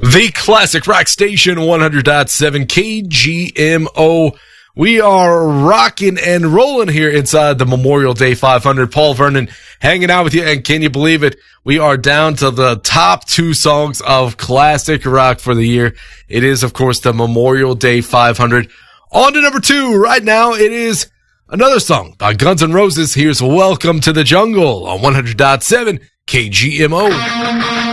The Classic Rock Station 100.7 KGMO. We are rocking and rolling here inside the Memorial Day 500. Paul Vernon hanging out with you. And can you believe it? We are down to the top two songs of classic rock for the year. It is, of course, the Memorial Day 500. On to number two. Right now, it is another song by Guns N' Roses. Here's Welcome to the Jungle on 100.7 KGMO.